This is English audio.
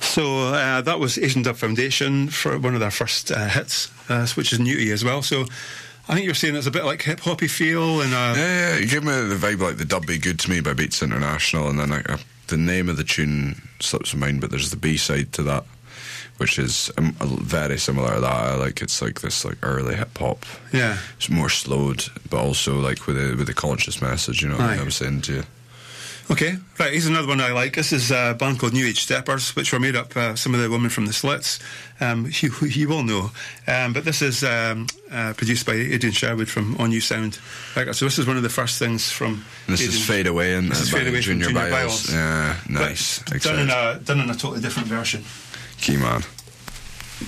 So that was Asian Dub Foundation for one of their first hits, which is new to you as well. So I think you're saying it's a bit like hip hoppy feel, and yeah, you give me the vibe like the Dub Be Good to Me by Beats International, and then the name of the tune slips my mind, but there's the B-side to that, which is very similar to that. I like it's like this like early hip hop. Yeah, it's more slowed, but also like with a conscious message. You know what I'm saying to you. Okay, right, here's another one I like. This is a band called New Age Steppers, which were made up some of the women from the Slits. You will know. But this is produced by Adrian Sherwood from On You Sound. Right, so this is one of the first things from this Adrian. Is Fade Away, and this is Fade Away from Junior Byles. Yeah, nice. Done in a totally different version. Key man.